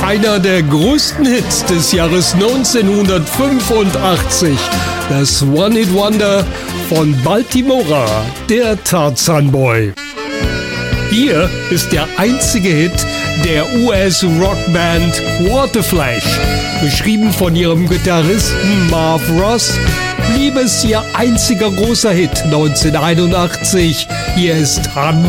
einer der größten Hits des Jahres 1985. Das One-Hit-Wonder von Baltimora, der Tarzan Boy. Hier ist der einzige Hit der US-Rockband Waterflash. Geschrieben von ihrem Gitarristen Marv Ross, blieb es ihr einziger großer Hit 1981. Hier ist